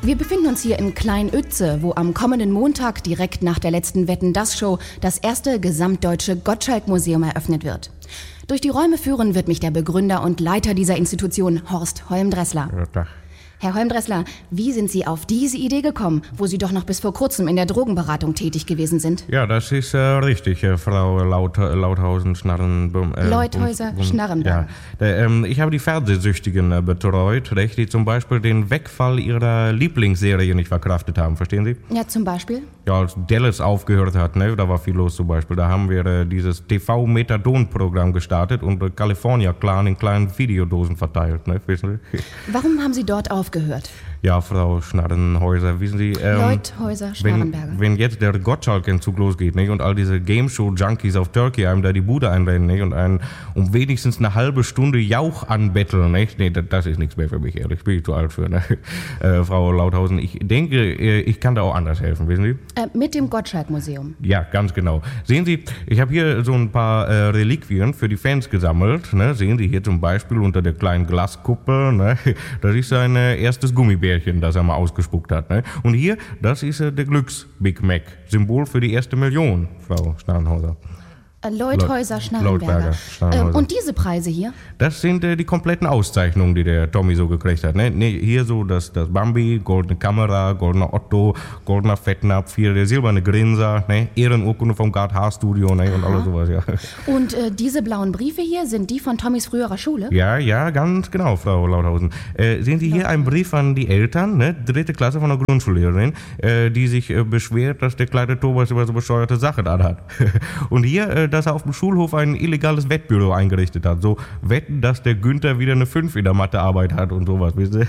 Wir befinden uns hier in Klein-Oetze, wo am kommenden Montag direkt nach der letzten Wetten-dass-Show das erste gesamtdeutsche Gottschalk-Museum eröffnet wird. Durch die Räume führen wird mich der Begründer und Leiter dieser Institution, Horst Holmdressler. Ja, Herr Holmdressler, wie sind Sie auf diese Idee gekommen, wo Sie doch noch bis vor kurzem in der Drogenberatung tätig gewesen sind? ja, das ist richtig, Frau Lauthausen-Schnarrenberger. Leuthäuser-Schnarrenberger. Ja, ich habe die Fernsehsüchtigen betreut, die zum Beispiel den Wegfall ihrer Lieblingsserie nicht verkraftet haben, verstehen Sie? Ja, zum Beispiel? Ja, als Dallas aufgehört hat, da war viel los zum Beispiel. Da haben wir dieses TV-Methadon-Programm gestartet und California Clan in kleinen Videodosen verteilt, wissen Sie? Warum haben Sie dort aufgehört? Ja, Frau Schnarrenhäuser, wissen Sie... Leuthäuser-Schnarrenberger. Wenn jetzt der Gottschalk-Entzug losgeht, und all diese Game-Show-Junkies auf Turkey einem da die Bude einrennen, und einen um wenigstens eine halbe Stunde Jauch anbetteln, das ist nichts mehr für mich, ehrlich, bin ich zu alt für, Frau Lauthausen. Ich denke, ich kann da auch anders helfen, wissen Sie? Mit dem Gottschalk-Museum. Ja, ganz genau. Sehen Sie, ich habe hier so ein paar Reliquien für die Fans gesammelt. Sehen Sie hier zum Beispiel unter der kleinen Glaskuppel. Das ist sein erstes Gummibärchen, das er mal ausgespuckt hat. Und hier, das ist der Glücks-Big Mac. Symbol für die erste Million, Frau Schnarrenhäuser. Leuthäuser-Schnarrenberger. Und diese Preise hier? Das sind die kompletten Auszeichnungen, die der Tommy so gekriegt hat. Hier so das Bambi, goldene Kamera, goldener Otto, goldener Fettnapf, hier der silberne Grinser, Ehrenurkunde vom Gard H-Studio und alles sowas, ja. Und diese blauen Briefe hier, sind die von Tommys früherer Schule? Ja, ganz genau, Frau Lauthausen. Sehen Sie hier einen Brief an die Eltern, 3. Klasse von einer Grundschullehrerin, die sich beschwert, dass der kleine Thomas über so bescheuerte Sachen anhat. Und hier, dass er auf dem Schulhof ein illegales Wettbüro eingerichtet hat. So wetten, dass der Günther wieder eine 5 in der Mathearbeit hat und sowas, wissen Sie?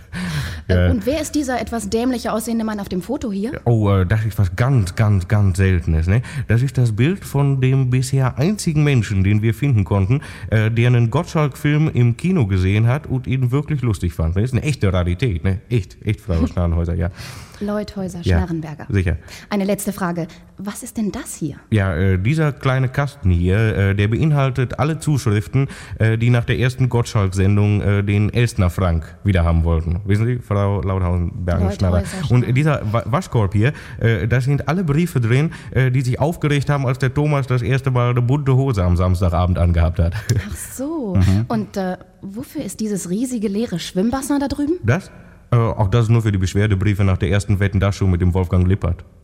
Ja. Und wer ist dieser etwas dämlicher aussehende Mann auf dem Foto hier? Oh, das ist was ganz, ganz, ganz Seltenes. Das ist das Bild von dem bisher einzigen Menschen, den wir finden konnten, der einen Gottschalk-Film im Kino gesehen hat und ihn wirklich lustig fand. Das ist eine echte Rarität, Echt, Frau Schnarrenhäuser, ja. Leuthäuser-Schnarrenberger. Ja, sicher. Eine letzte Frage. Was ist denn das hier? Ja, dieser kleine Kasten hier, der beinhaltet alle Zuschriften, die nach der ersten Gottschalk-Sendung den Elstner Frank wieder haben wollten. Wissen Sie, Frau Lauthausen-Berger-Schnarrer? Und dieser Waschkorb hier, da sind alle Briefe drin, die sich aufgeregt haben, als der Thomas das erste Mal eine bunte Hose am Samstagabend angehabt hat. Ach so. Und wofür ist dieses riesige leere Schwimmbassin da drüben? Das? Auch das ist nur für die Beschwerdebriefe nach der ersten Wetten-dass-Show mit dem Wolfgang Lippert.